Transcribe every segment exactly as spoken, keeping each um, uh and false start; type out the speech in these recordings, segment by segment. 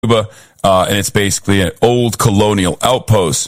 Cuba, uh, and it's basically an old colonial outpost.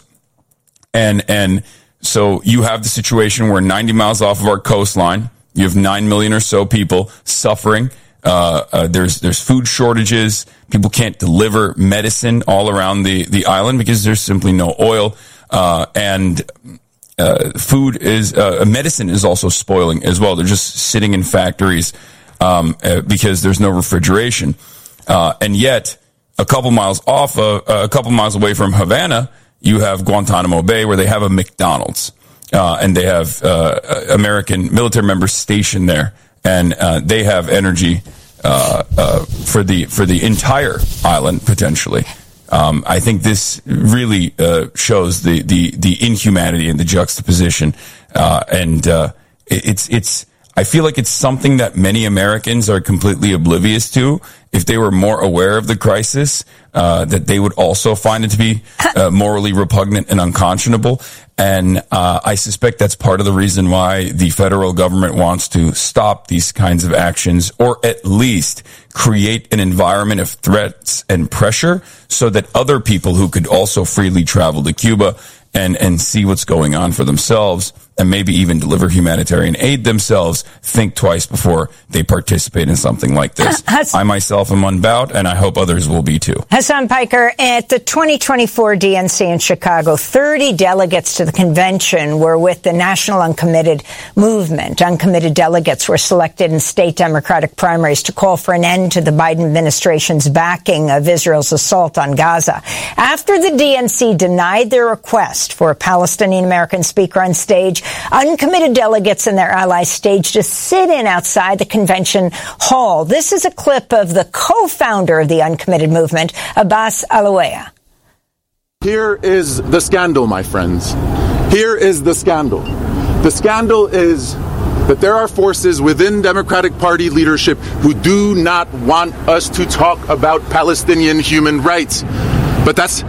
And and so you have the situation where ninety miles off of our coastline, you have nine million or so people suffering. Uh, uh, there's there's food shortages. People can't deliver medicine all around the, the island because there's simply no oil. Uh, and uh, food is uh, medicine is also spoiling as well. They're just sitting in factories um, uh, because there's no refrigeration. Uh, and yet, a couple miles off, uh, a couple miles away from Havana, you have Guantanamo Bay, where they have a McDonald's, uh, and they have uh, American military members stationed there, and uh, they have energy uh, uh, for the for the entire island potentially. Um, I think this really uh, shows the, the, the inhumanity and the juxtaposition, uh, and uh, it's it's. I feel like it's something that many Americans are completely oblivious to. If they were more aware of the crisis, uh, that they would also find it to be uh, morally repugnant and unconscionable. And uh, I suspect that's part of the reason why the federal government wants to stop these kinds of actions, or at least create an environment of threats and pressure so that other people who could also freely travel to Cuba and, and see what's going on for themselves, and maybe even deliver humanitarian aid themselves, think twice before they participate in something like this. Has- I myself am unbowed, and I hope others will be too. Hasan Piker, at the twenty twenty-four D N C in Chicago, thirty delegates to the convention were with the National Uncommitted Movement. Uncommitted delegates were selected in state Democratic primaries to call for an end to the Biden administration's backing of Israel's assault on Gaza. After the D N C denied their request for a Palestinian-American speaker on stage, uncommitted delegates and their allies staged a sit-in outside the convention hall. This is a clip of the co-founder of the uncommitted movement, Abbas Alawaya. Here is the scandal, my friends. Here is the scandal. The scandal is that there are forces within Democratic Party leadership who do not want us to talk about Palestinian human rights. But that's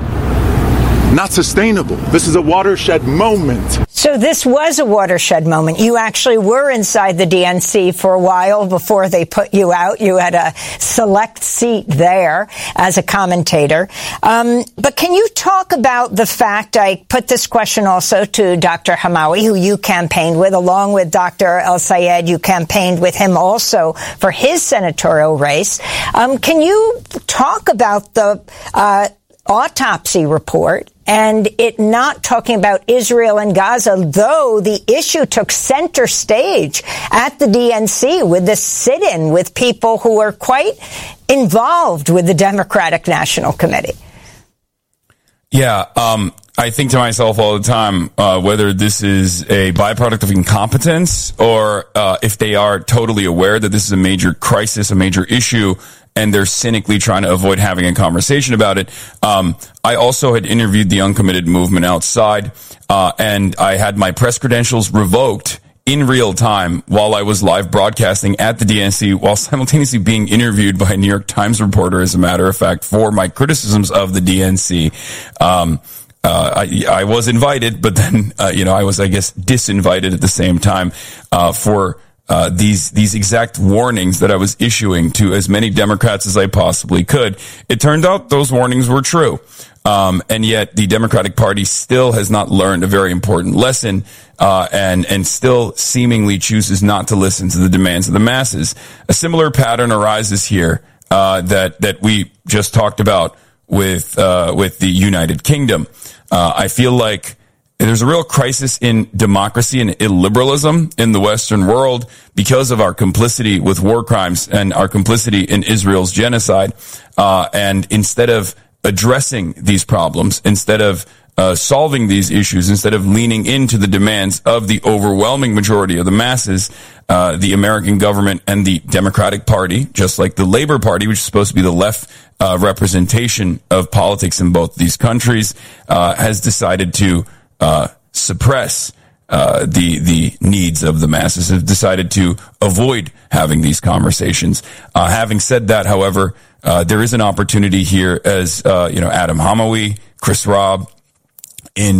not sustainable. This is a watershed moment. So this was a watershed moment. You actually were inside the D N C for a while before they put you out. You had a select seat there as a commentator. Um, but can you talk about the fact, I put this question also to Doctor Hamawi, who you campaigned with, along with Doctor El-Sayed. You campaigned with him also for his senatorial race. Um, can you talk about the uh, autopsy report and it not talking about Israel and Gaza, though the issue took center stage at the D N C with the sit-in with people who are quite involved with the Democratic National Committee? Yeah, um, I think to myself all the time, uh, whether this is a byproduct of incompetence or uh, if they are totally aware that this is a major crisis, a major issue, and they're cynically trying to avoid having a conversation about it. Um, I also had interviewed the uncommitted movement outside, uh, and I had my press credentials revoked in real time while I was live broadcasting at the D N C, while simultaneously being interviewed by a New York Times reporter, as a matter of fact, for my criticisms of the D N C. Um, Uh, I, I was invited, but then, uh, you know, I was, I guess, disinvited at the same time, uh, for, uh, these, these exact warnings that I was issuing to as many Democrats as I possibly could. It turned out those warnings were true. Um, and yet the Democratic Party still has not learned a very important lesson, uh, and, and still seemingly chooses not to listen to the demands of the masses. A similar pattern arises here, uh, that, that we just talked about with, uh, with the United Kingdom. Uh, I feel like there's a real crisis in democracy and illiberalism in the Western world because of our complicity with war crimes and our complicity in Israel's genocide. Uh, and instead of addressing these problems, instead of uh, solving these issues, instead of leaning into the demands of the overwhelming majority of the masses, uh, the American government and the Democratic Party, just like the Labor Party, which is supposed to be the left uh, representation of politics in both these countries, uh, has decided to uh, suppress uh, the the needs of the masses, have decided to avoid having these conversations. Uh, having said that, however, uh, there is an opportunity here, as uh, you know, Adam Hamawi, Chris Robb, in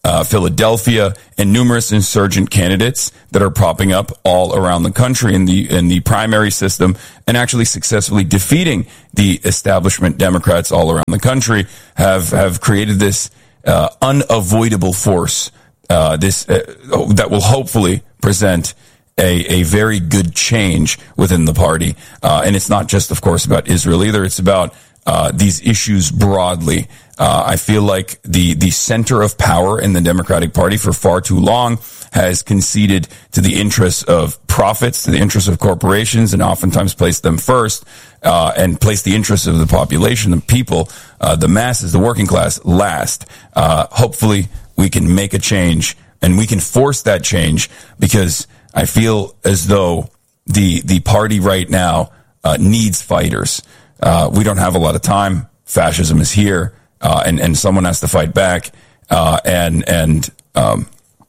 uh, Philadelphia, and numerous insurgent candidates that are popping up all around the country in the in the primary system, and actually successfully defeating the establishment Democrats all around the country, have have created this uh, unavoidable force, uh, this uh, that will hopefully present a, a very good change within the party. Uh, and it's not just, of course, about Israel either. It's about uh, these issues broadly. Uh, I feel like the, the center of power in the Democratic Party for far too long has conceded to the interests of profits, to the interests of corporations, and oftentimes placed them first, uh, and placed the interests of the population, the people, uh, the masses, the working class last. Uh, hopefully we can make a change, and we can force that change, because I feel as though the the party right now uh, needs fighters. Uh, we don't have a lot of time. Fascism is here, uh, and and someone has to fight back. Uh, and and um,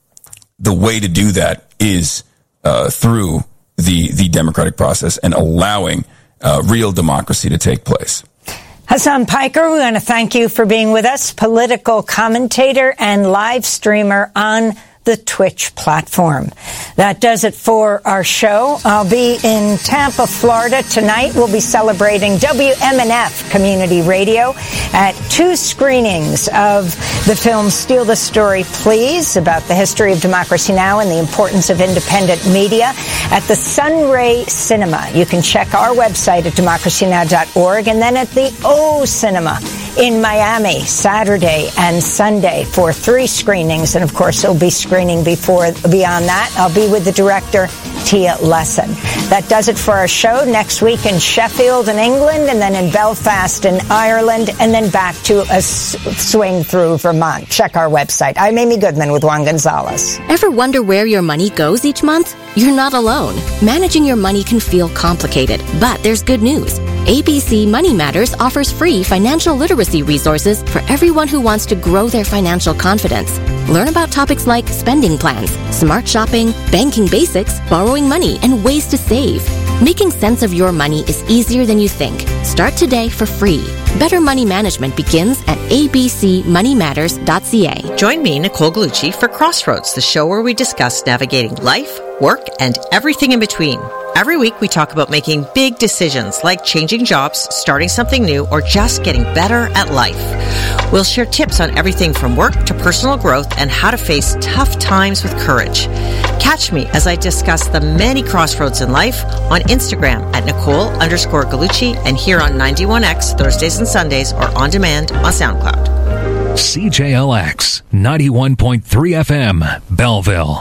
the way to do that is uh, through the the democratic process and allowing uh, real democracy to take place. Hassan Piker, we want to thank you for being with us, political commentator and live streamer on the Twitch platform. That does it for our show. I'll be in Tampa, Florida tonight. We'll be celebrating W M N F Community Radio at two screenings of the film Steal the Story, Please, about the history of Democracy Now! And the importance of independent media at the Sunray Cinema. You can check our website at democracy now dot org, and then at the O Cinema in Miami, Saturday and Sunday for three screenings. And of course, it'll be screening before, beyond that. I'll be with the director, Tia Lesson. That does it for our show. Next week in Sheffield in England, and then in Belfast in Ireland, and then back to a s- swing through Vermont. Check our website. I'm Amy Goodman with Juan Gonzalez. Ever wonder where your money goes each month? You're not alone. Managing your money can feel complicated, but there's good news. A B C Money Matters offers free financial literacy resources for everyone who wants to grow their financial confidence. Learn about topics like spending plans, smart shopping, banking basics, borrowing money, and ways to save. Making sense of your money is easier than you think. Start today for free. Better money management begins at a b c money matters dot c a. Join me, Nicole Gallucci, for Crossroads, the show where we discuss navigating life, work, and everything in between. Every week, we talk about making big decisions like changing jobs, starting something new, or just getting better at life. We'll share tips on everything from work to personal growth and how to face tough times with courage. Catch me as I discuss the many crossroads in life on Instagram at Nicole underscore Gallucci, and here on ninety-one X Thursdays and Sundays, or on demand on SoundCloud. C J L X ninety-one point three F M, Belleville.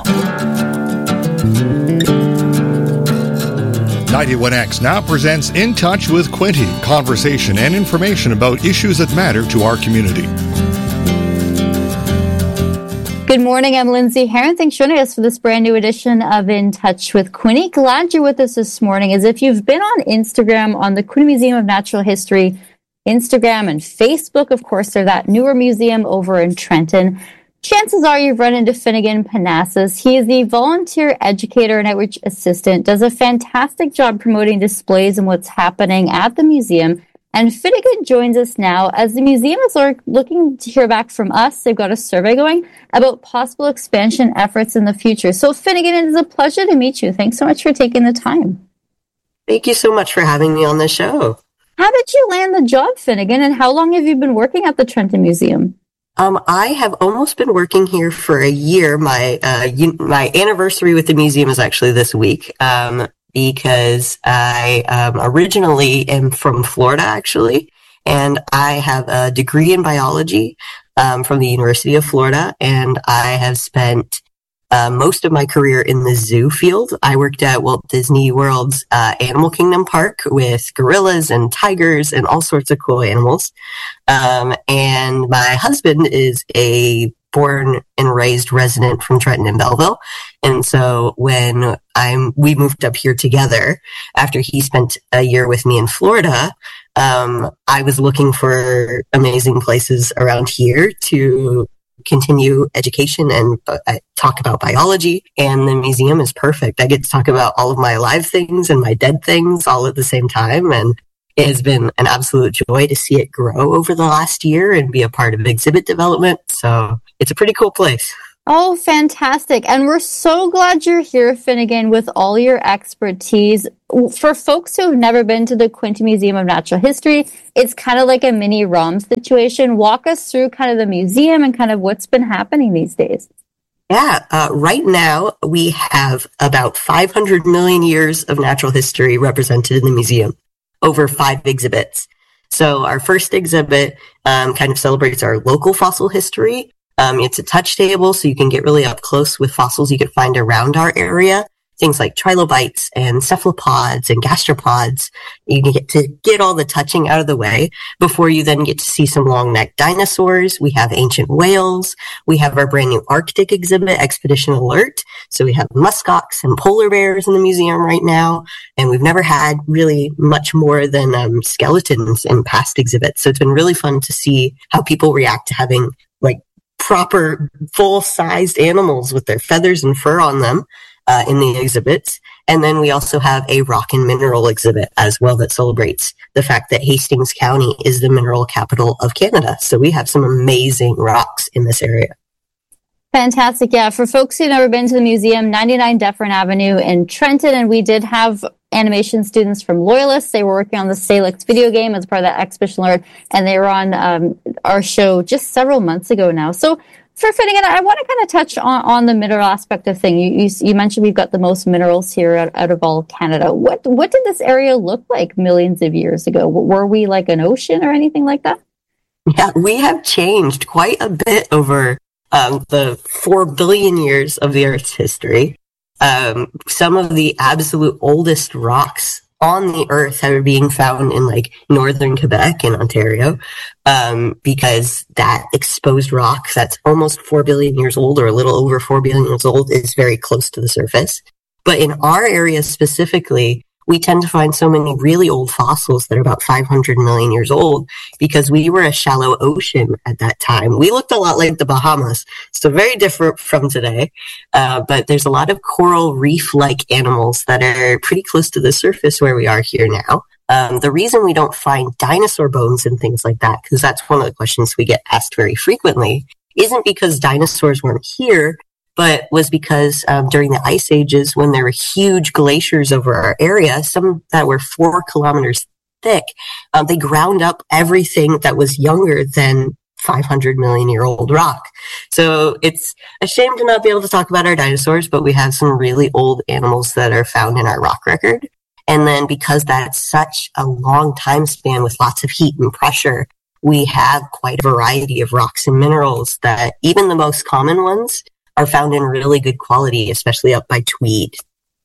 ninety-one X now presents In Touch with Quinty, conversation and information about issues that matter to our community. Good morning, I'm Lindsay Heron. Thanks for joining us for this brand new edition of In Touch with Quinty. Glad you're with us this morning. As if you've been on Instagram, on the Quinty Museum of Natural History, Instagram and Facebook, of course, they're that newer museum over in Trenton. Chances are you've run into Finnegan Panasas. He is the volunteer educator and outreach assistant, does a fantastic job promoting displays and what's happening at the museum. And Finnegan joins us now as the museum is looking to hear back from us. They've got a survey going about possible expansion efforts in the future. So Finnegan, it is a pleasure to meet you. Thanks so much for taking the time. Thank you so much for having me on the show. How did you land the job, Finnegan, and how long have you been working at the Trenton Museum? Um, I have almost been working here for a year. My uh, un- my anniversary with the museum is actually this week, um, because I um, originally am from Florida, actually, and I have a degree in biology um, from the University of Florida, and I have spent Uh, most of my career in the zoo field. I worked at Walt Disney World's uh, Animal Kingdom Park with gorillas and tigers and all sorts of cool animals. Um, and my husband is a born and raised resident from Trenton and Belleville. And so when I'm, we moved up here together after he spent a year with me in Florida, um, I was looking for amazing places around here to continue education and uh, talk about biology, and the museum is perfect. I get to talk about all of my alive things and my dead things all at the same time, and it has been an absolute joy to see it grow over the last year and be a part of exhibit development. So it's a pretty cool place. Oh, fantastic. And we're so glad you're here, Finnegan, with all your expertise. For folks who have never been to the Quinte Museum of Natural History, it's kind of like a mini ROM situation. Walk us through kind of the museum and kind of what's been happening these days. Yeah, uh, right now we have about five hundred million years of natural history represented in the museum, over five exhibits. So our first exhibit um, kind of celebrates our local fossil history. Um, it's a touch table, so you can get really up close with fossils you can find around our area. Things like trilobites and cephalopods and gastropods. You can get to get all the touching out of the way before you then get to see some long-necked dinosaurs. We have ancient whales. We have our brand new Arctic exhibit, Expedition Alert. So we have muskox and polar bears in the museum right now. And we've never had really much more than um, skeletons in past exhibits. So it's been really fun to see how people react to having like proper full-sized animals with their feathers and fur on them. Uh, in the exhibits. And then we also have a rock and mineral exhibit as well that celebrates the fact that Hastings County is the mineral capital of Canada. So we have some amazing rocks in this area. Fantastic. Yeah. For folks who've never been to the museum, ninety-nine Dufferin Avenue in Trenton, and we did have animation students from Loyalist. They were working on the Salix video game as part of that Expedition Alert, and they were on um, our show just several months ago now. So for Finnegan, I want to kind of touch on, on the mineral aspect of thing. You, you you mentioned we've got the most minerals here out, out of all Canada. What what did this area look like millions of years ago? Were we like an ocean or anything like that? Yeah, we have changed quite a bit over um, the four billion years of the Earth's history. Um, some of the absolute oldest rocks on the Earth are being found in like northern Quebec and Ontario, um, because that exposed rock that's almost four billion years old or a little over four billion years old is very close to the surface. But in our area specifically, we tend to find so many really old fossils that are about five hundred million years old because we were a shallow ocean at that time. We looked a lot like the Bahamas, so very different from today. Uh, but there's a lot of coral reef-like animals that are pretty close to the surface where we are here now. Um, the reason we don't find dinosaur bones and things like that, because that's one of the questions we get asked very frequently, isn't because dinosaurs weren't here, but was because um, during the ice ages, when there were huge glaciers over our area, some that were four kilometers thick, um, they ground up everything that was younger than five hundred million year old rock. So it's a shame to not be able to talk about our dinosaurs, but we have some really old animals that are found in our rock record. And then because that's such a long time span with lots of heat and pressure, we have quite a variety of rocks and minerals that even the most common ones are found in really good quality, especially up by Tweed.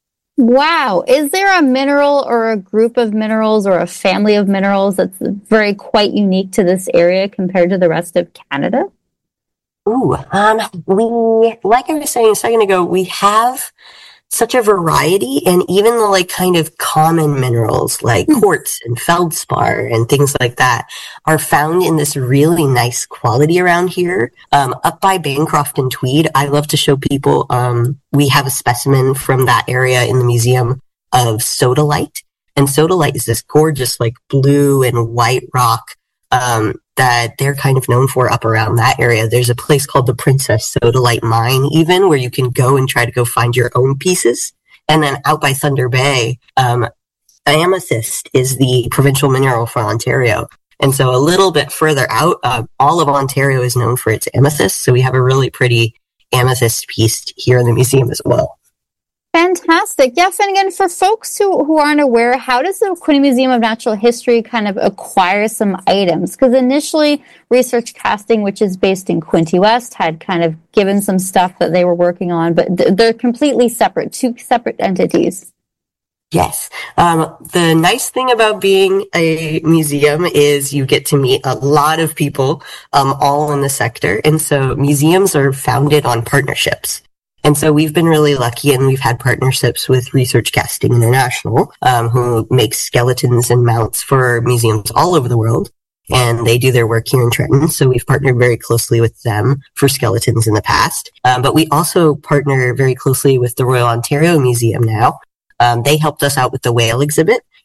Wow. Is there a mineral or a group of minerals or a family of minerals that's very quite unique to this area compared to the rest of Canada? Ooh, um, we, like I was saying a second ago, we have such a variety, and even the like kind of common minerals like quartz and feldspar and things like that are found in this really nice quality around here. Um, up by Bancroft and Tweed, I love to show people, um, we have a specimen from that area in the museum of sodalite. And sodalite is this gorgeous like blue and white rock um, that they're kind of known for up around that area. There's a place called the Princess Sodalite Mine even where you can go and try to go find your own pieces. And then out by Thunder Bay, um, amethyst is the provincial mineral for Ontario. And so a little bit further out, uh, all of Ontario is known for its amethyst. So we have a really pretty amethyst piece here in the museum as well. Fantastic. Yeah, Finnegan, for folks who, who aren't aware, how does the Quinte Museum of Natural History kind of acquire some items? Because initially, Research Casting, which is based in Quinte West, had kind of given some stuff that they were working on, but th- they're completely separate, two separate entities. Yes. Um, the nice thing about being a museum is you get to meet a lot of people, um, all in the sector. And so museums are founded on partnerships. And so we've been really lucky, and we've had partnerships with Research Casting International, um, who makes skeletons and mounts for museums all over the world. And they do their work here in Trenton. So we've partnered very closely with them for skeletons in the past. Um, but we also partner very closely with the Royal Ontario Museum now. Um, they helped us out with the whale exhibit.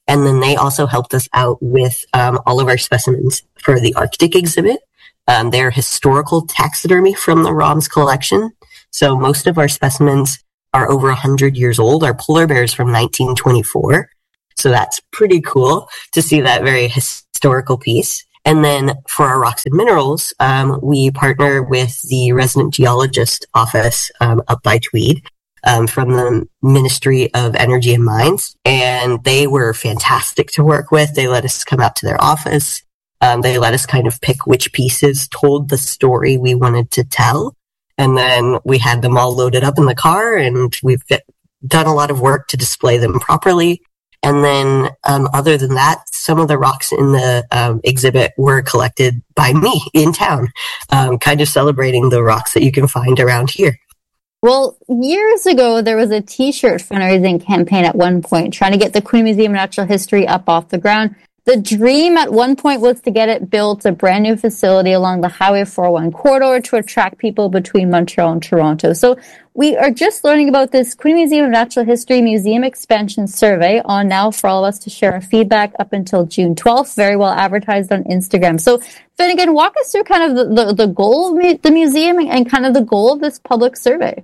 And then they also helped us out with um, all of our specimens for the Arctic exhibit. Um, they're historical taxidermy from the ROMS collection. So most of our specimens are over one hundred years old. Our polar bear is from nineteen twenty-four. So that's pretty cool to see that very historical piece. And then for our rocks and minerals, um, we partner with the resident geologist office um, up by Tweed um, from the Ministry of Energy and Mines. And they were fantastic to work with. They let us come out to their office. Um, they let us kind of pick which pieces told the story we wanted to tell. And then we had them all loaded up in the car, and we've done a lot of work to display them properly. And then, um, other than that, some of the rocks in the um, exhibit were collected by me in town, um, kind of celebrating the rocks that you can find around here. Well, years ago, there was a T-shirt fundraising campaign at one point trying to get the Queen Museum of Natural History up off the ground. The dream at one point was to get it built, a brand new facility along the Highway four oh one corridor to attract people between Montreal and Toronto. So we are just learning about this Queen Museum of Natural History Museum Expansion Survey on now for all of us to share our feedback up until June twelfth, very well advertised on Instagram. So Finnegan, walk us through kind of the, the, the goal of the museum and kind of the goal of this public survey.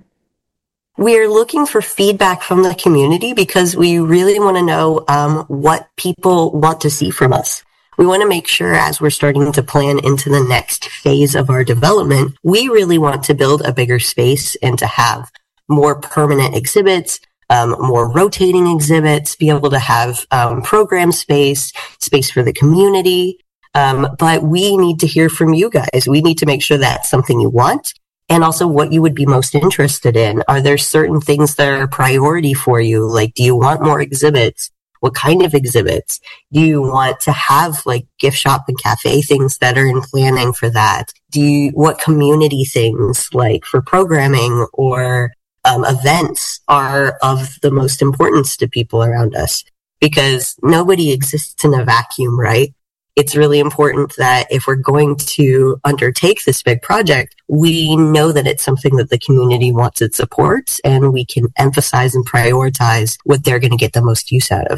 We're looking for feedback from the community because we really want to know um, what people want to see from us. We want to make sure as we're starting to plan into the next phase of our development, we really want to build a bigger space and to have more permanent exhibits, um, more rotating exhibits, be able to have um, program space, space for the community. Um, but we need to hear from you guys. We need to make sure that's something you want. And also what you would be most interested in. Are there certain things that are a priority for you? Like, do you want more exhibits? What kind of exhibits? Do you want to have like gift shop and cafe things that are in planning for that? Do you, what community things like for programming or um, events are of the most importance to people around us? Because nobody exists in a vacuum, right? It's really important that if we're going to undertake this big project, we know that it's something that the community wants and supports, and we can emphasize and prioritize what they're going to get the most use out of.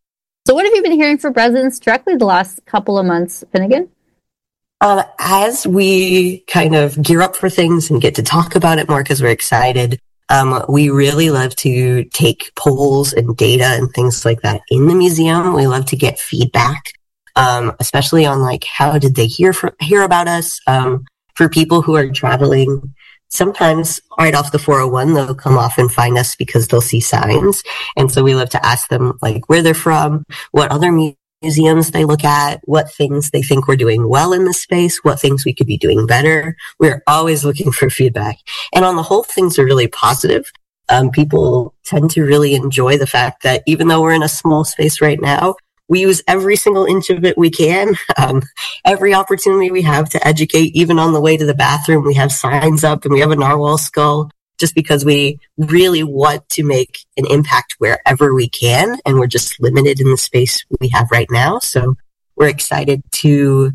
So what have you been hearing from residents directly the last couple of months, Finnegan? Um, as we kind of gear up for things and get to talk about it more because we're excited, um, we really love to take polls and data and things like that in the museum. We love to get feedback. Um, especially on like, how did they hear for, hear about us? Um, for people who are traveling, sometimes right off the four oh one, they'll come off and find us because they'll see signs. And so we love to ask them like where they're from, what other mu- museums they look at, what things they think we're doing well in this space, what things we could be doing better. We're always looking for feedback. And on the whole, things are really positive. Um, people tend to really enjoy the fact that even though we're in a small space right now, we use every single inch of it we can. Um, every opportunity we have to educate, even on the way to the bathroom, we have signs up and we have a narwhal skull just because we really want to make an impact wherever we can. And we're just limited in the space we have right now. So we're excited to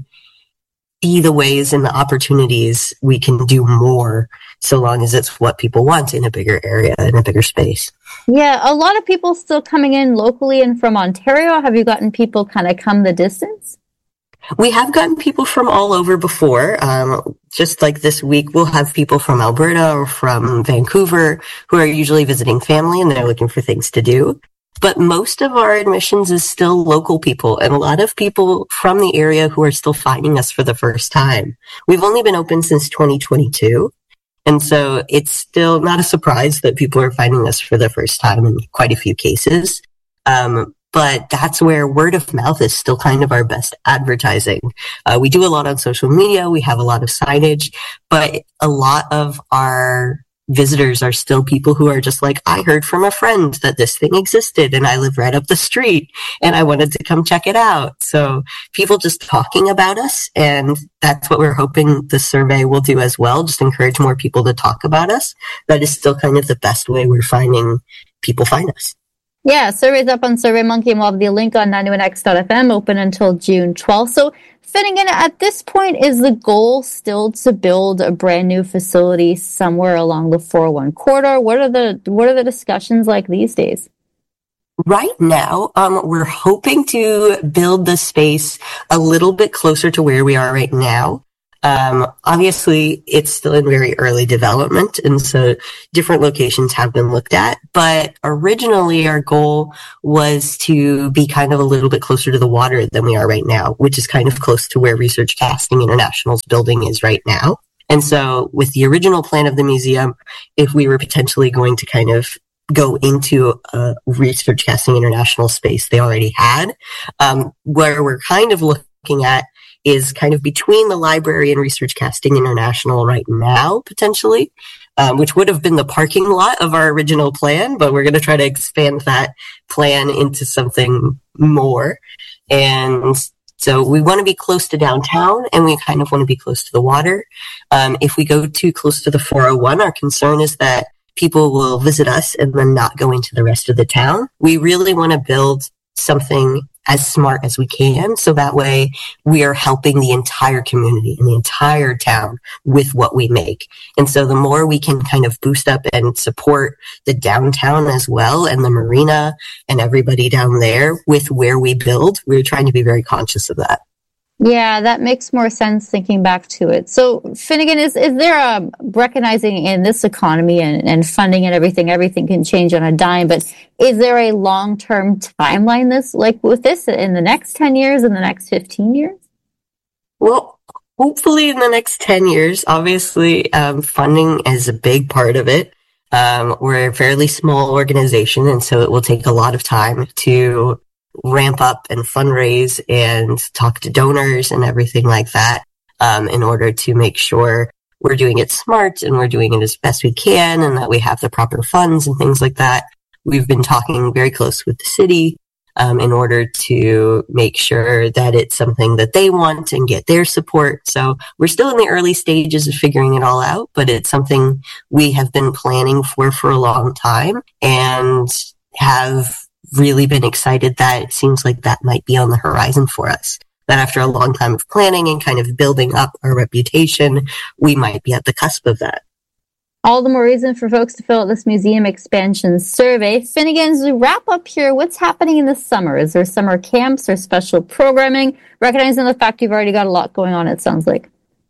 see the ways and the opportunities we can do more so long as it's what people want in a bigger area, in a bigger space. Yeah, a lot of people still coming in locally and from Ontario. Have you gotten people kind of come the distance? We have gotten people from all over before. Um, just like this week, we'll have people from Alberta or from Vancouver who are usually visiting family and they're looking for things to do. But most of our admissions is still local people and a lot of people from the area who are still finding us for the first time. We've only been open since twenty twenty-two. And so it's still not a surprise that people are finding us for the first time in quite a few cases. Um, but that's where word of mouth is still kind of our best advertising. Uh, we do a lot on social media. We have a lot of signage, but a lot of our visitors are still people who are just like, I heard from a friend that this thing existed and I live right up the street and I wanted to come check it out. So people just talking about us, and that's what we're hoping the survey will do as well, just encourage more people to talk about us. That is still kind of the best way we're finding people find us. Yeah, survey's up on SurveyMonkey, and we'll have the link on ninety-one X dot f m, open until June twelfth. So Finnegan, at this point, is the goal still to build a brand new facility somewhere along the four oh one corridor? What are the what are the discussions like these days? Right now, um, we're hoping to build the space a little bit closer to where we are right now. Um, obviously, it's still in very early development, and so different locations have been looked at. But originally, our goal was to be kind of a little bit closer to the water than we are right now, which is kind of close to where Research Casting International's building is right now. And so with the original plan of the museum, if we were potentially going to kind of go into a Research Casting International space they already had, um, where we're kind of looking at is kind of between the library and Research Casting International right now, potentially, um, which would have been the parking lot of our original plan, but we're going to try to expand that plan into something more. And so we want to be close to downtown, and we kind of want to be close to the water. Um, if we go too close to the four oh one, our concern is that people will visit us and then not go into the rest of the town. We really want to build something as smart as we can, so that way we are helping the entire community and the entire town with what we make. And so the more we can kind of boost up and support the downtown as well, and the marina and everybody down there with where we build, we're trying to be very conscious of that. Yeah, that makes more sense thinking back to it. So, Finnegan, is, is there a recognizing in this economy and, and funding and everything, everything can change on a dime, but is there a long-term timeline this, like with this, in the next ten years, in the next fifteen years? Well, hopefully in the next ten years. Obviously, um, funding is a big part of it. Um, we're a fairly small organization, and so it will take a lot of time to ramp up and fundraise and talk to donors and everything like that, um, in order to make sure we're doing it smart and we're doing it as best we can, and that we have the proper funds and things like that. We've been talking very close with the city, um, in order to make sure that it's something that they want and get their support. So we're still in the early stages of figuring it all out, but it's something we have been planning for for a long time, and have really been excited that it seems like that might be on the horizon for us. That after a long time of planning and kind of building up our reputation, we might be at the cusp of that. All the more reason for folks to fill out this museum expansion survey. Finnegan, as we wrap up here, what's happening in the summer? Is there summer camps or special programming? Recognizing the fact you've already got a lot going on, it sounds like.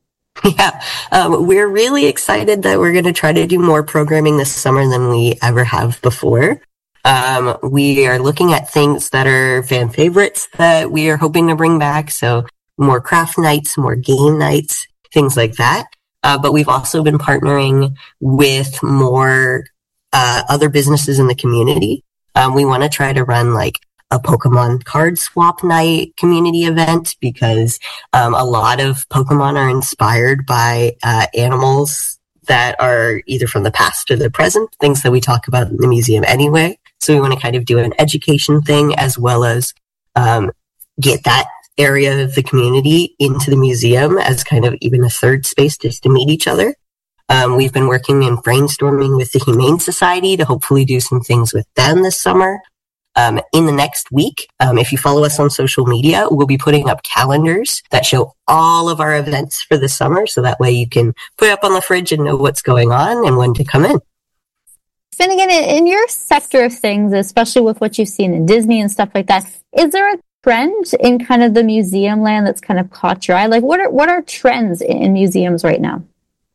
Yeah, um, we're really excited that we're going to try to do more programming this summer than we ever have before. Um, we are looking at things that are fan favorites that we are hoping to bring back. So more craft nights, more game nights, things like that. Uh, but we've also been partnering with more, uh, other businesses in the community. Um, we want to try to run like a Pokemon card swap night community event, because, um, a lot of Pokemon are inspired by, uh, animals that are either from the past or the present, things that we talk about in the museum anyway. So we want to kind of do an education thing, as well as um, get that area of the community into the museum as kind of even a third space just to meet each other. Um, we've been working and brainstorming with the Humane Society to hopefully do some things with them this summer. Um, in the next week, um, if you follow us on social media, we'll be putting up calendars that show all of our events for the summer. So that way you can put it up on the fridge and know what's going on and when to come in. Finnegan, in your sector of things, especially with what you've seen in Disney and stuff like that, is there a trend in kind of the museum land that's kind of caught your eye? Like, what are what are trends in museums right now?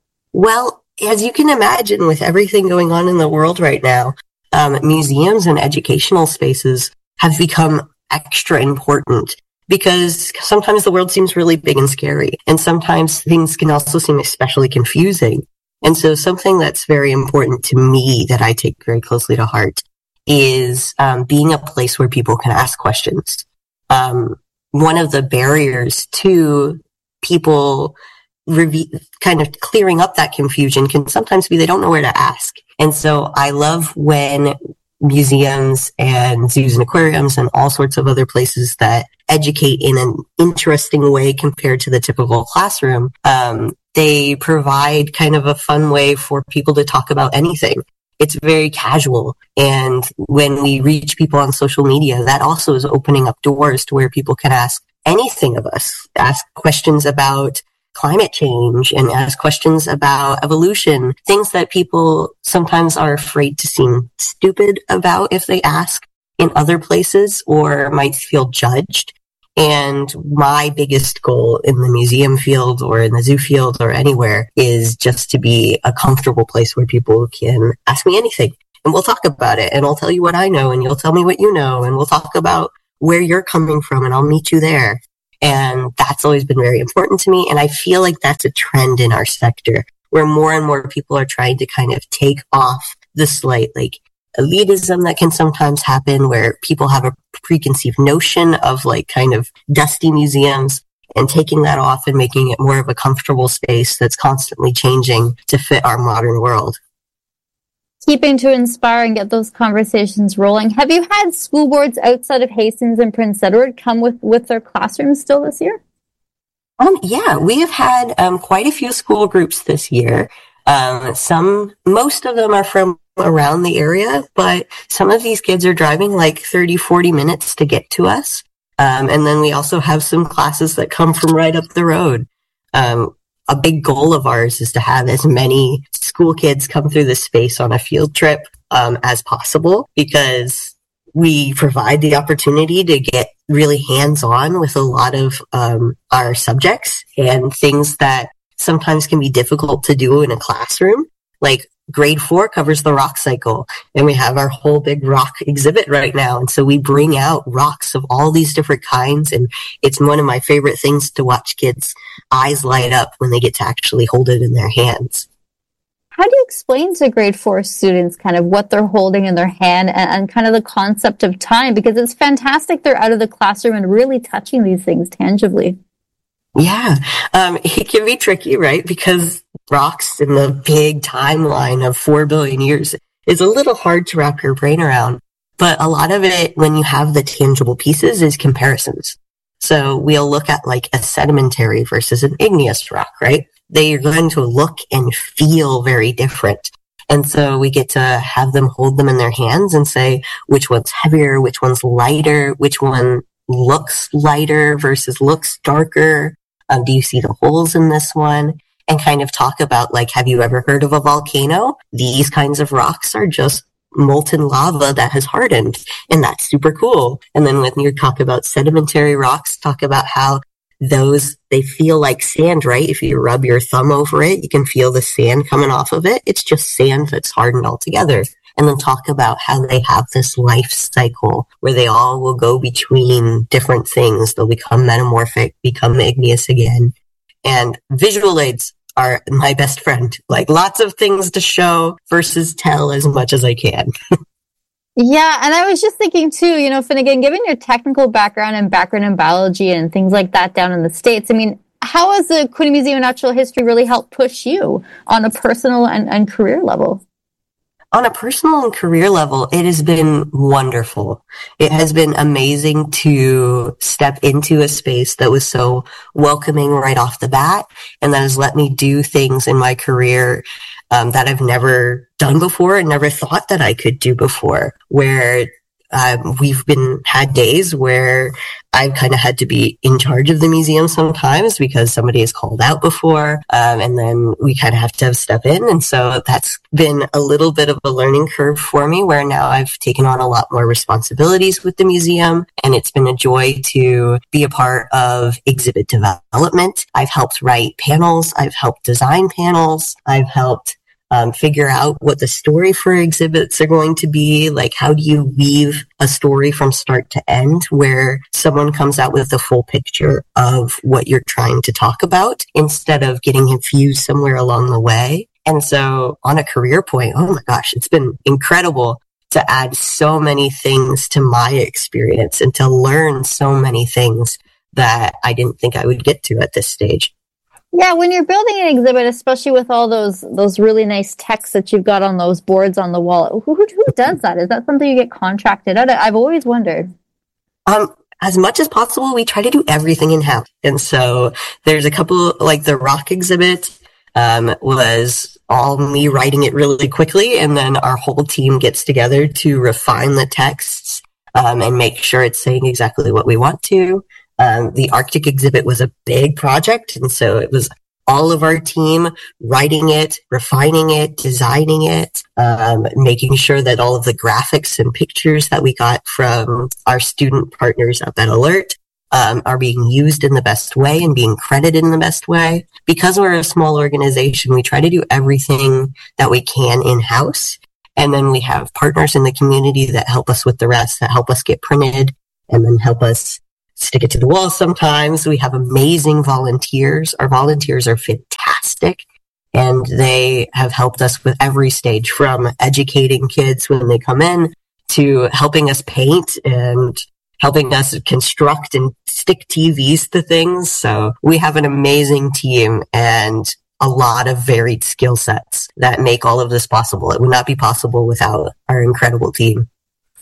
Well, as you can imagine, with everything going on in the world right now, um, museums and educational spaces have become extra important, because sometimes the world seems really big and scary, and sometimes things can also seem especially confusing. And so something that's very important to me that I take very closely to heart is um, being a place where people can ask questions. Um, one of the barriers to people re- kind of clearing up that confusion can sometimes be they don't know where to ask. And so I love when museums and zoos and aquariums and all sorts of other places that educate in an interesting way compared to the typical classroom, um, they provide kind of a fun way for people to talk about anything. It's very casual. And when we reach people on social media, that also is opening up doors to where people can ask anything of us, ask questions about climate change and ask questions about evolution, things that people sometimes are afraid to seem stupid about if they ask. in other places or might feel judged. And my biggest goal in the museum field or in the zoo field or anywhere is just to be a comfortable place where people can ask me anything. And we'll talk about it, and I'll tell you what I know, and you'll tell me what you know, and we'll talk about where you're coming from, and I'll meet you there. And that's always been very important to me. And I feel like that's a trend in our sector where more and more people are trying to kind of take off the slight, like, elitism that can sometimes happen where people have a preconceived notion of like kind of dusty museums, and taking that off and making it more of a comfortable space that's constantly changing to fit our modern world. Keeping to inspire and get those conversations rolling. Have you had school boards outside of Hastings and Prince Edward come with, with their classrooms still this year? Um, yeah, we have had um, quite a few school groups this year. Um, some, most of them are from around the area, but some of these kids are driving like thirty, forty minutes to get to us. Um, and then we also have some classes that come from right up the road. Um, a big goal of ours is to have as many school kids come through this space on a field trip um, as possible, because we provide the opportunity to get really hands-on with a lot of um, our subjects and things that sometimes can be difficult to do in a classroom. Like grade four covers the rock cycle, and we have our whole big rock exhibit right now. And so we bring out rocks of all these different kinds, and it's one of my favorite things to watch kids' eyes light up when they get to actually hold it in their hands. How do you explain to grade four students kind of what they're holding in their hand and, and kind of the concept of time? Because it's fantastic they're out of the classroom and really touching these things tangibly. Yeah, um, it can be tricky, right? Because rocks in the big timeline of four billion years is a little hard to wrap your brain around. But a lot of it, when you have the tangible pieces, is comparisons. So we'll look at like a sedimentary versus an igneous rock, right? They are going to look and feel very different. And so we get to have them hold them in their hands and say, which one's heavier, which one's lighter, which one looks lighter versus looks darker. Um, do you see the holes in this one? And kind of talk about, like, have you ever heard of a volcano? These kinds of rocks are just molten lava that has hardened, and that's super cool. And then when you talk about sedimentary rocks, talk about how those, they feel like sand, right? If you rub your thumb over it, you can feel the sand coming off of it. It's just sand that's hardened altogether. And then talk about how they have this life cycle where they all will go between different things. They'll become metamorphic, become igneous again. And visual aids are my best friend. Like, lots of things to show versus tell as much as I can. Yeah, and I was just thinking too, you know, Finnegan, given your technical background and background in biology and things like that down in the States, I mean, how has the Quinte Museum of Natural History really helped push you on a personal and, and career level? On a personal and career level, it has been wonderful. It has been amazing to step into a space that was so welcoming right off the bat, and that has let me do things in my career um, that I've never done before and never thought that I could do before, where Um, we've been had days where I've kind of had to be in charge of the museum sometimes because somebody has called out before, um, and then we kind of have to step in. And so that's been a little bit of a learning curve for me, where now I've taken on a lot more responsibilities with the museum, and it's been a joy to be a part of exhibit development. I've helped write panels. I've helped design panels. I've helped Um, figure out what the story for exhibits are going to be. Like, how do you weave a story from start to end where someone comes out with the full picture of what you're trying to talk about instead of getting confused somewhere along the way? And so on a career point, oh my gosh, it's been incredible to add so many things to my experience and to learn so many things that I didn't think I would get to at this stage. Yeah, when you're building an exhibit, especially with all those those really nice texts that you've got on those boards on the wall, who, who, who does that? Is that something you get contracted out? I've always wondered. Um, as much as possible, we try to do everything in-house. And so there's a couple, like the rock exhibit um, was all me writing it really quickly, and then our whole team gets together to refine the texts um, and make sure it's saying exactly what we want to. Um, the Arctic exhibit was a big project, and so it was all of our team writing it, refining it, designing it, um, making sure that all of the graphics and pictures that we got from our student partners up at Alert um, are being used in the best way and being credited in the best way. Because we're a small organization, we try to do everything that we can in-house. And then we have partners in the community that help us with the rest, that help us get printed and then help us stick it to the wall sometimes. We have amazing volunteers. Our volunteers are fantastic, and they have helped us with every stage, from educating kids when they come in to helping us paint and helping us construct and stick T Vs to things. So we have an amazing team and a lot of varied skill sets that make all of this possible. It would not be possible without our incredible team.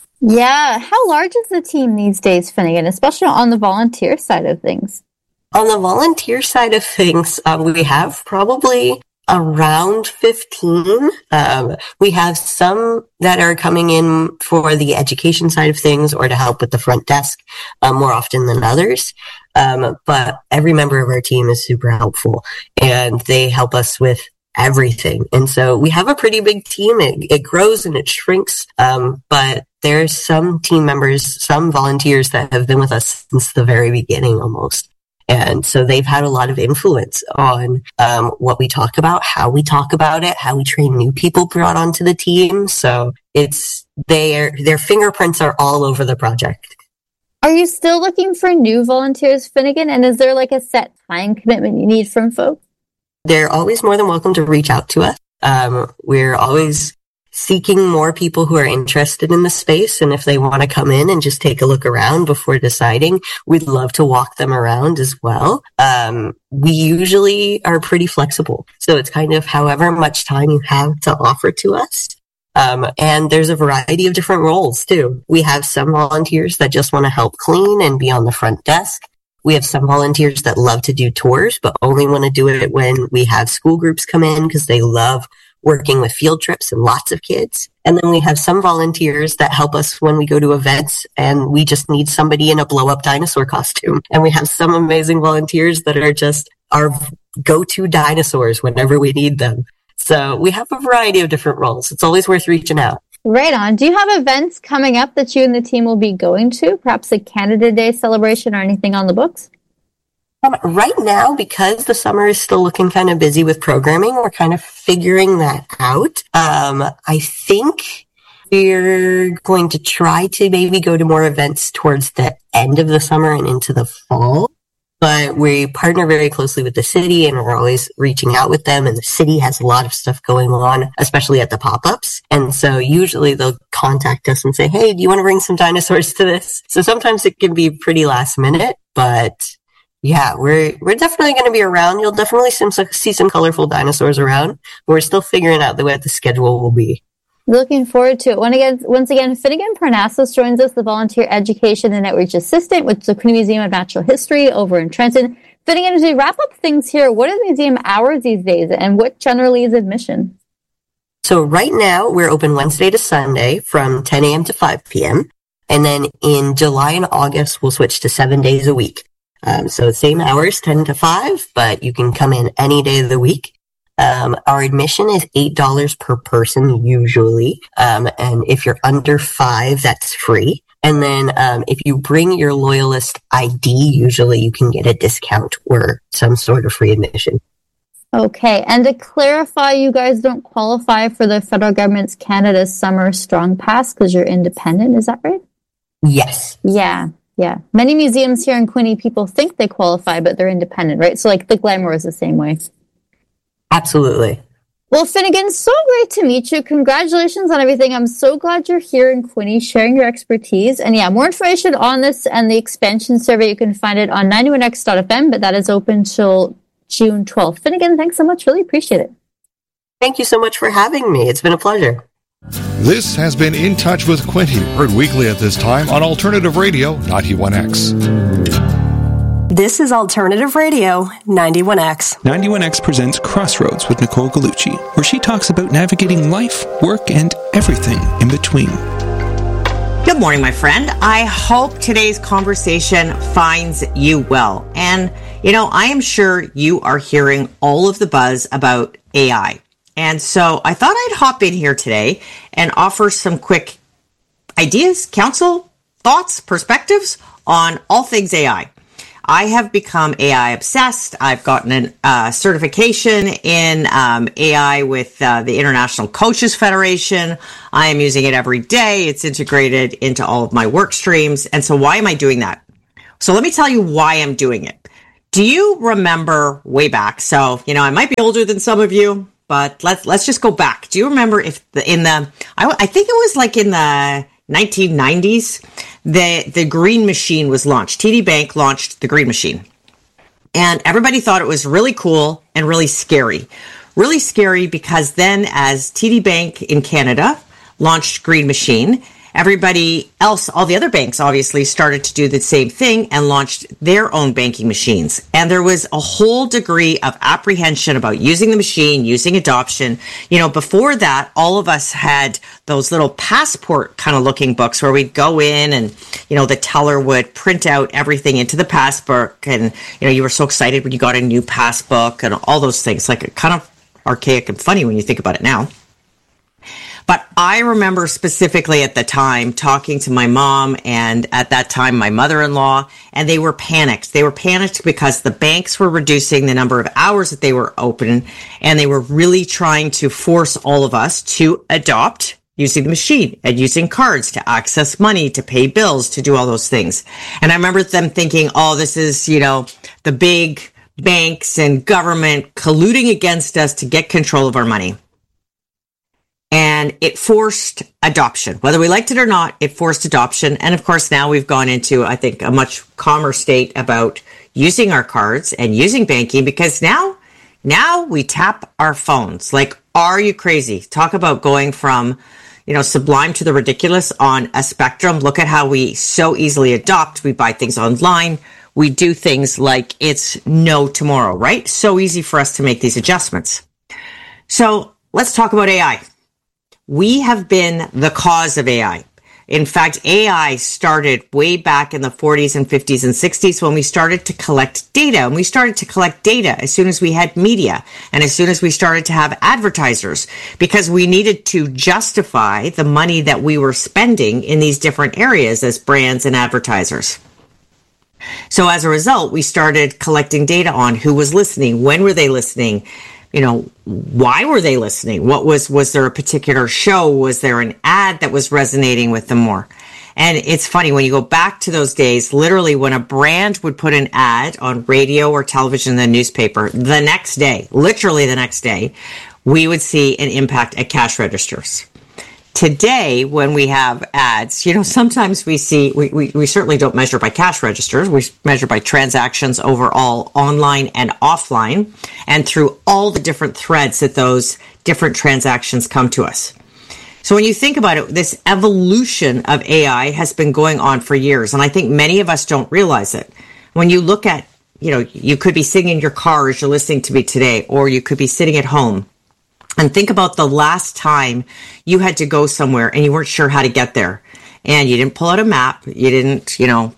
Yeah. How large is the team these days, Finnegan, especially on the volunteer side of things? On the volunteer side of things, um, we have probably around fifteen. Um, we have some that are coming in for the education side of things or to help with the front desk um, more often than others. Um, but every member of our team is super helpful, and they help us with everything. And so we have a pretty big team. It, it grows and it shrinks. Um, but there's some team members, some volunteers that have been with us since the very beginning almost. And so they've had a lot of influence on um, what we talk about, how we talk about it, how we train new people brought onto the team. So it's their their fingerprints are all over the project. Are you still looking for new volunteers, Finnegan? And is there like a set time commitment you need from folks? They're always more than welcome to reach out to us. Um, we're always seeking more people who are interested in the space. And if they want to come in and just take a look around before deciding, we'd love to walk them around as well. Um, we usually are pretty flexible. So it's kind of however much time you have to offer to us. Um, and there's a variety of different roles too. We have some volunteers that just want to help clean and be on the front desk. We have some volunteers that love to do tours, but only want to do it when we have school groups come in because they love working with field trips and lots of kids. And then we have some volunteers that help us when we go to events and we just need somebody in a blow up dinosaur costume. And we have some amazing volunteers that are just our go-to dinosaurs whenever we need them. So we have a variety of different roles. It's always worth reaching out. Right on. Do you have events coming up that you and the team will be going to? Perhaps a Canada Day celebration or anything on the books? Um, right now, because the summer is still looking kind of busy with programming, we're kind of figuring that out. Um, I think we're going to try to maybe go to more events towards the end of the summer and into the fall. But we partner very closely with the city and we're always reaching out with them. And the city has a lot of stuff going on, especially at the pop-ups. And so usually they'll contact us and say, hey, do you want to bring some dinosaurs to this? So sometimes it can be pretty last minute, but yeah, we're we're definitely going to be around. You'll definitely some, see some colorful dinosaurs around. But we're still figuring out the way the schedule will be. Looking forward to it. Once again, once again, Finnegan Parnassus joins us, the Volunteer Education and Outreach Assistant with the Quinte Museum of Natural History over in Trenton. Finnegan, as we wrap up things here, what are the museum hours these days and what generally is admission? So right now, we're open Wednesday to Sunday from ten a.m. to five p.m. And then in July and August, we'll switch to seven days a week. Um, so same hours, ten to five, but you can come in any day of the week. Um, our admission is eight dollars per person usually. Um, and if you're under five, that's free. And then, um, if you bring your Loyalist I D, usually you can get a discount or some sort of free admission. Okay. And to clarify, you guys don't qualify for the federal government's Canada Summer Strong Pass because you're independent. Is that right? Yes. Yeah. Yeah. Many museums here in Quinte, people think they qualify, but they're independent, right? So like the Glenmore is the same way. Absolutely. Well, Finnegan, so great to meet you. Congratulations on everything. I'm so glad you're here in Quinte sharing your expertise. And yeah, more information on this and the expansion survey, you can find it on ninety-one x dot f m, but that is open till June twelfth. Finnegan, thanks so much. Really appreciate it. Thank you so much for having me. It's been a pleasure. This has been In Touch with Quinte, heard weekly at this time on Alternative Radio ninety-one X. This is Alternative Radio ninety-one X. ninety-one X presents Crossroads with Nicole Gallucci, where she talks about navigating life, work, and everything in between. Good morning, my friend. I hope today's conversation finds you well. And You know, I am sure you are hearing all of the buzz about A I. And so I thought I'd hop in here today and offer some quick ideas, counsel, thoughts, perspectives on all things A I. I have become A I obsessed. I've gotten a uh, certification in um, A I with uh, the International Coaches Federation. I am using it every day. It's integrated into all of my work streams. And so why am I doing that? So let me tell you why I'm doing it. Do you remember way back? So, you know, I might be older than some of you, but let's let's just go back. Do you remember if the, in the, I, I think it was like in the nineteen nineties, the, the Green Machine was launched. T D Bank launched the Green Machine. And everybody thought it was really cool and really scary. Really scary because then as T D Bank in Canada launched Green Machine, everybody else, all the other banks obviously started to do the same thing and launched their own banking machines. And there was a whole degree of apprehension about using the machine, using adoption. You know, before that, all of us had those little passport kind of looking books where we'd go in and, you know, the teller would print out everything into the passbook. And, you know, you were so excited when you got a new passbook and all those things, like kind of archaic and funny when you think about it now. But I remember specifically at the time talking to my mom and at that time my mother-in-law, and they were panicked. They were panicked because the banks were reducing the number of hours that they were open, and they were really trying to force all of us to adopt using the machine and using cards to access money, to pay bills, to do all those things. And I remember them thinking, oh, this is, you know, the big banks and government colluding against us to get control of our money. And it forced adoption. Whether we liked it or not, it forced adoption. And of course, now we've gone into, I think, a much calmer state about using our cards and using banking, because now, now we tap our phones. Like, are you crazy? Talk about going from, you know, sublime to the ridiculous on a spectrum. Look at how we so easily adopt. We buy things online. We do things like it's no tomorrow, right? So easy for us to make these adjustments. So let's talk about A I. We have been the cause of A I. In fact, A I started way back in the forties and fifties and sixties when we started to collect data. And we started to collect data as soon as we had media and as soon as we started to have advertisers, because we needed to justify the money that we were spending in these different areas as brands and advertisers. So as a result, we started collecting data on who was listening, when were they listening, you know, why were they listening? What was, was there a particular show? Was there an ad that was resonating with them more? And it's funny, when you go back to those days, literally when a brand would put an ad on radio or television in the newspaper, the next day, literally the next day, we would see an impact at cash registers. Today, when we have ads, you know, sometimes we see, we, we, we certainly don't measure by cash registers. We measure by transactions overall, online and offline, and through all the different threads that those different transactions come to us. So when you think about it, this evolution of A I has been going on for years, and I think many of us don't realize it. When you look at, you know, you could be sitting in your car as you're listening to me today, or you could be sitting at home. And think about the last time you had to go somewhere and you weren't sure how to get there. And you didn't pull out a map. You didn't, you know,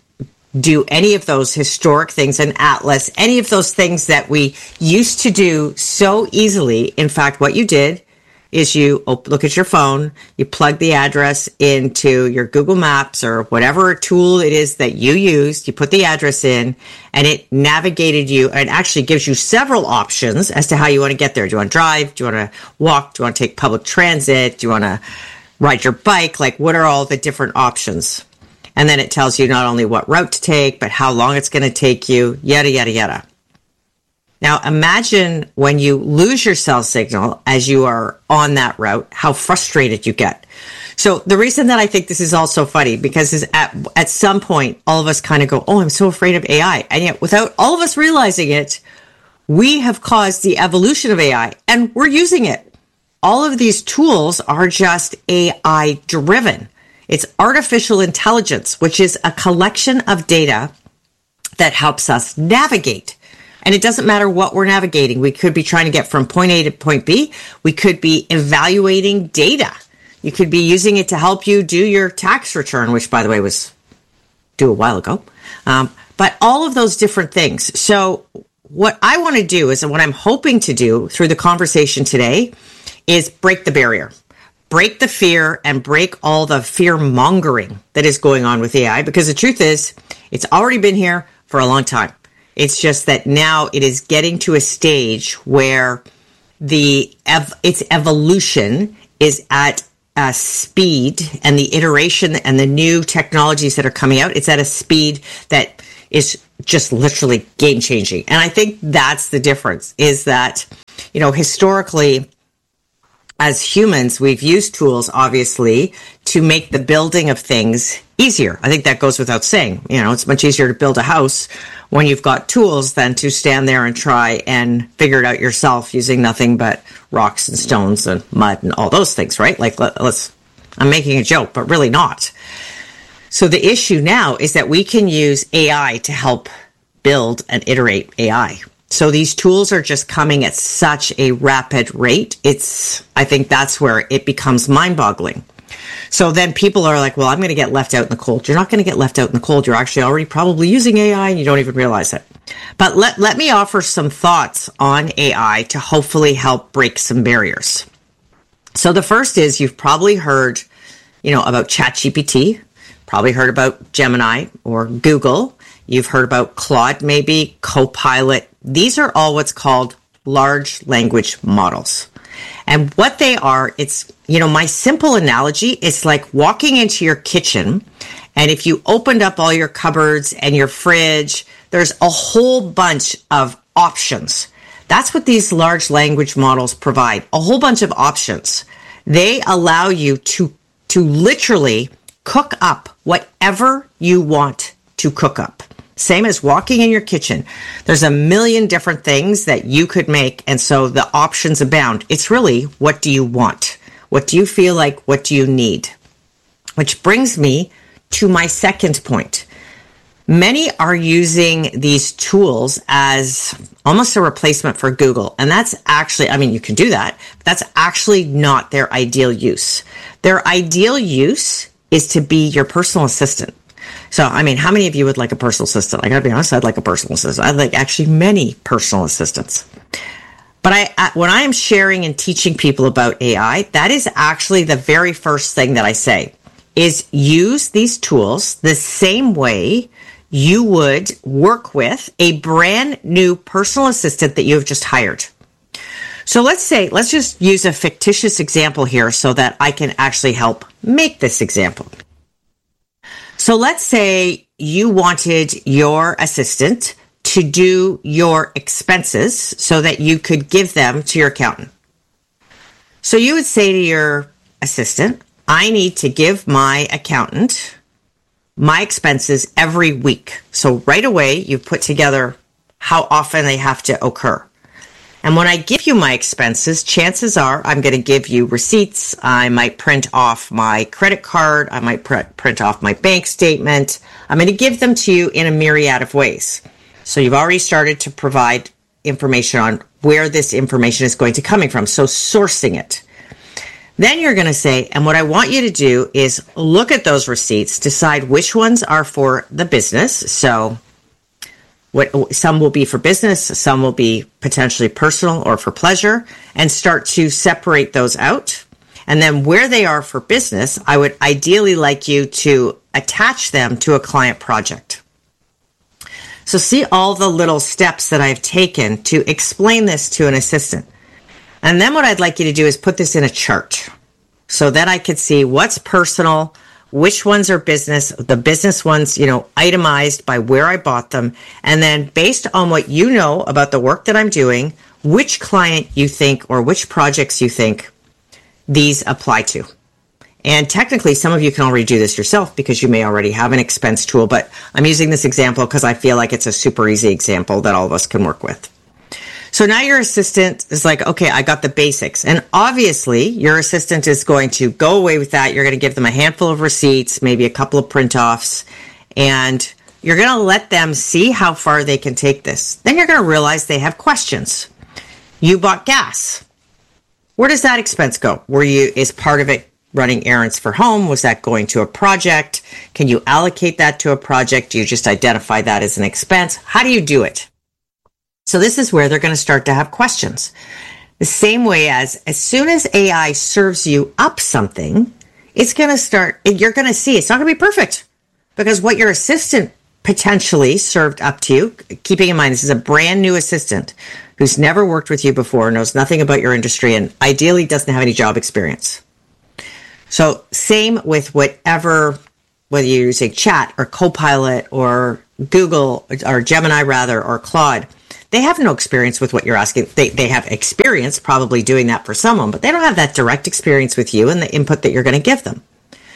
do any of those historic things, an atlas, any of those things that we used to do so easily. In fact, what you did is you look at your phone, you plug the address into your Google Maps or whatever tool it is that you used, you put the address in, and it navigated you and actually gives you several options as to how you want to get there. Do you want to drive? Do you want to walk? Do you want to take public transit? Do you want to ride your bike? Like, what are all the different options? And then it tells you not only what route to take, but how long it's going to take you, yada, yada, yada. Now, imagine when you lose your cell signal as you are on that route, how frustrated you get. So the reason that I think this is all so funny, because is at, at some point, all of us kind of go, oh, I'm so afraid of A I. And yet, without all of us realizing it, we have caused the evolution of A I, and we're using it. All of these tools are just A I driven. It's artificial intelligence, which is a collection of data that helps us navigate. And it doesn't matter what we're navigating. We could be trying to get from point A to point B. We could be evaluating data. You could be using it to help you do your tax return, which, by the way, was due a while ago. Um, but all of those different things. So what I want to do is, and what I'm hoping to do through the conversation today, is break the barrier, break the fear, and break all the fear mongering that is going on with A I. Because the truth is, it's already been here for a long time. It's just that now it is getting to a stage where the ev- its evolution is at a speed, and the iteration and the new technologies that are coming out, it's at a speed that is just literally game changing. And I think that's the difference, is that, you know, historically, as humans, we've used tools, obviously, to make the building of things easier. I think that goes without saying. You know, it's much easier to build a house when you've got tools than to stand there and try and figure it out yourself using nothing but rocks and stones and mud and all those things, right? Like, let, let's, I'm making a joke, but really not. So the issue now is that we can use A I to help build and iterate A I. So these tools are just coming at such a rapid rate. It's, I think that's where it becomes mind-boggling. So then people are like, well, I'm going to get left out in the cold. You're not going to get left out in the cold. You're actually already probably using A I and you don't even realize it. But let, let me offer some thoughts on A I to hopefully help break some barriers. So the first is, you've probably heard, you know, about ChatGPT, probably heard about Gemini or Google. You've heard about Claude, maybe, Copilot. These are all what's called large language models. And what they are, it's, you know, my simple analogy is like walking into your kitchen, and if you opened up all your cupboards and your fridge, there's a whole bunch of options. That's what these large language models provide, a whole bunch of options. They allow you to, to literally cook up whatever you want to cook up. Same as walking in your kitchen. There's a million different things that you could make, and so the options abound. It's really, what do you want? What do you feel like? What do you need? Which brings me to my second point. Many are using these tools as almost a replacement for Google, and that's actually, I mean, you can do that, but that's actually not their ideal use. Their ideal use is to be your personal assistant. So, I mean, how many of you would like a personal assistant? I gotta be honest, I'd like a personal assistant. I'd like actually many personal assistants. But I, I, when I am sharing and teaching people about A I, that is actually the very first thing that I say, is use these tools the same way you would work with a brand new personal assistant that you have just hired. So let's say, let's just use a fictitious example here so that I can actually help make this example. So let's say you wanted your assistant to do your expenses so that you could give them to your accountant. So you would say to your assistant, I need to give my accountant my expenses every week. So right away, you've put together how often they have to occur. And when I give you my expenses, chances are I'm going to give you receipts. I might print off my credit card. I might pr- print off my bank statement. I'm going to give them to you in a myriad of ways. So you've already started to provide information on where this information is going to coming from. So sourcing it. Then you're going to say, and what I want you to do is look at those receipts, decide which ones are for the business. So what, some will be for business, some will be potentially personal or for pleasure, and start to separate those out. And then where they are for business, I would ideally like you to attach them to a client project. So see all the little steps that I've taken to explain this to an assistant. And then what I'd like you to do is put this in a chart so that I could see what's personal, which ones are business, the business ones, you know, itemized by where I bought them. And then based on what you know about the work that I'm doing, which client you think or which projects you think these apply to. And technically, some of you can already do this yourself because you may already have an expense tool, but I'm using this example because I feel like it's a super easy example that all of us can work with. So now your assistant is like, okay, I got the basics. And obviously, your assistant is going to go away with that. You're going to give them a handful of receipts, maybe a couple of print-offs, and you're going to let them see how far they can take this. Then you're going to realize they have questions. You bought gas. Where does that expense go? Were you, is part of it running errands for home? Was that going to a project? Can you allocate that to a project? Do you just identify that as an expense? How do you do it? So this is where they're going to start to have questions. The same way as as soon as A I serves you up something, it's going to start, you're going to see it's not going to be perfect, because what your assistant potentially served up to you, keeping in mind this is a brand new assistant who's never worked with you before, knows nothing about your industry, and ideally doesn't have any job experience. So same with whatever, whether you're using Chat or Copilot or Google or Gemini rather, or Claude, they have no experience with what you're asking. They they have experience probably doing that for someone, but they don't have that direct experience with you and the input that you're going to give them.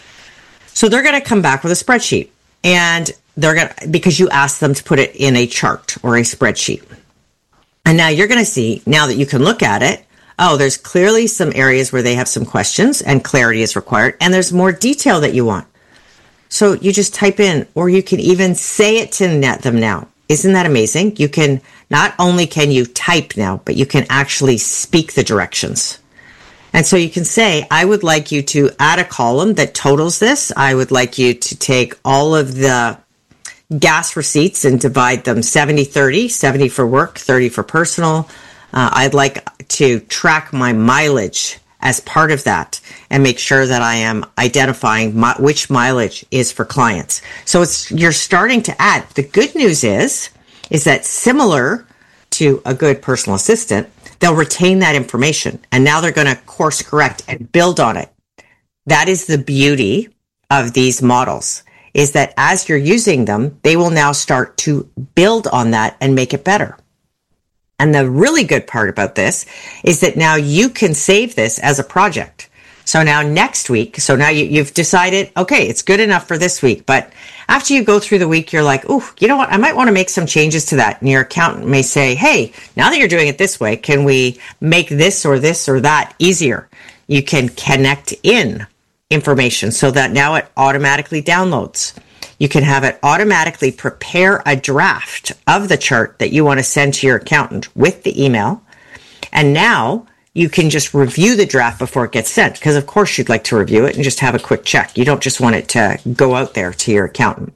So they're going to come back with a spreadsheet, and they're going to, because you asked them to put it in a chart or a spreadsheet. And now you're going to see, now that you can look at it, oh, there's clearly some areas where they have some questions and clarity is required, and there's more detail that you want. So you just type in, or you can even say it to them now. Isn't that amazing? You can, not only can you type now, but you can actually speak the directions. And so you can say, I would like you to add a column that totals this. I would like you to take all of the gas receipts and divide them seventy thirty, seventy for work, thirty for personal. Uh, I'd like to track my mileage as part of that and make sure that I am identifying my, which mileage is for clients. So it's, you're starting to add. The good news is, is that similar to a good personal assistant, they'll retain that information, and now they're going to course correct and build on it. That is the beauty of these models, is that as you're using them, they will now start to build on that and make it better. And the really good part about this is that now you can save this as a project. So now next week, so now you, you've decided, okay, it's good enough for this week. But after you go through the week, you're like, ooh, you know what? I might want to make some changes to that. And your accountant may say, hey, now that you're doing it this way, can we make this or this or that easier? You can connect in information so that now it automatically downloads. You can have it automatically prepare a draft of the chart that you want to send to your accountant with the email. And now you can just review the draft before it gets sent, because of course you'd like to review it and just have a quick check. You don't just want it to go out there to your accountant.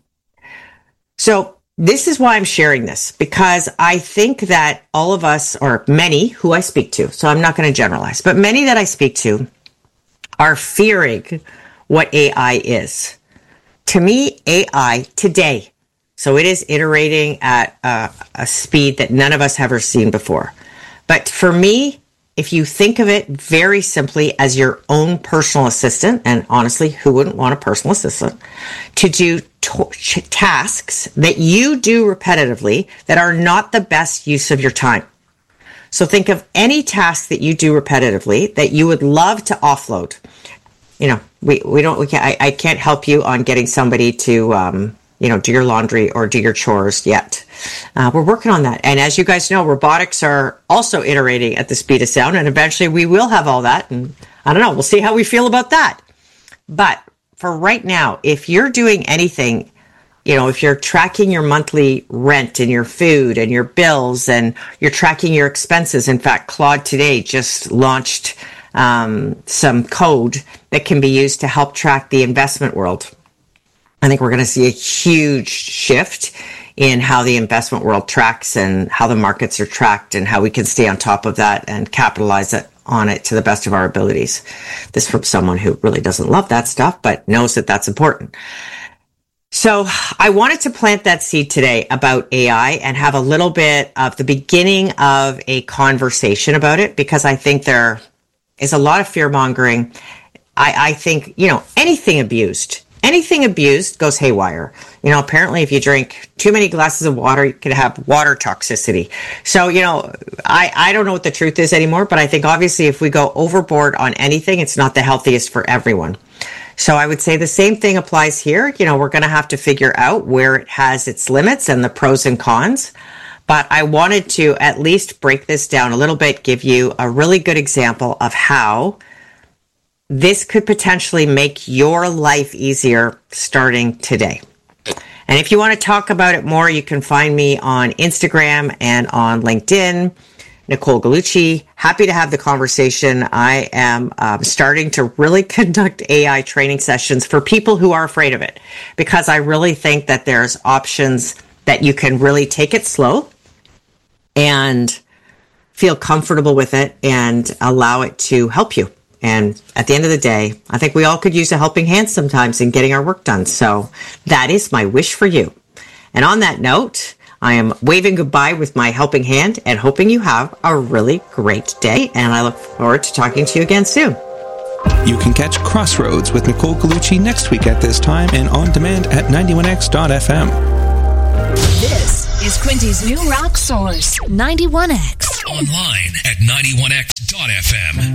So this is why I'm sharing this, because I think that all of us, or many who I speak to, so I'm not going to generalize, but many that I speak to are fearing what A I is. To me, A I today, so it is iterating at a, a speed that none of us have ever seen before. But for me, if you think of it very simply as your own personal assistant, and honestly, who wouldn't want a personal assistant, to do t- tasks that you do repetitively that are not the best use of your time. So think of any task that you do repetitively that you would love to offload. You know, we, we don't, we can't, I, I can't help you on getting somebody to, um, you know, do your laundry or do your chores yet. Uh, we're working on that. And as you guys know, robotics are also iterating at the speed of sound, and eventually we will have all that. And I don't know, we'll see how we feel about that. But for right now, if you're doing anything, you know, if you're tracking your monthly rent and your food and your bills and you're tracking your expenses. In fact, Claude today just launched um, some code that can be used to help track the investment world. I think we're going to see a huge shift in how the investment world tracks and how the markets are tracked and how we can stay on top of that and capitalize it on it to the best of our abilities. This from someone who really doesn't love that stuff, but knows that that's important. So I wanted to plant that seed today about A I and have a little bit of the beginning of a conversation about it, because I think there is a lot of fear mongering. I, I think, you know, anything abused, anything abused goes haywire. You know, apparently if you drink too many glasses of water, you could have water toxicity. So, you know, I, I don't know what the truth is anymore, but I think obviously if we go overboard on anything, it's not the healthiest for everyone. So I would say the same thing applies here. You know, we're going to have to figure out where it has its limits and the pros and cons. But I wanted to at least break this down a little bit, give you a really good example of how this could potentially make your life easier starting today. And if you want to talk about it more, you can find me on Instagram and on LinkedIn. Nicole Gallucci. Happy to have the conversation. I am um, starting to really conduct A I training sessions for people who are afraid of it, because I really think that there's options that you can really take it slow and feel comfortable with it and allow it to help you. And at the end of the day, I think we all could use a helping hand sometimes in getting our work done. So that is my wish for you. And on that note, I am waving goodbye with my helping hand and hoping you have a really great day. And I look forward to talking to you again soon. You can catch Crossroads with Nicole Gallucci next week at this time and on demand at ninety-one x dot f m. This is Quinty's new rock source, ninety-one X. Online at ninety-one x dot f m.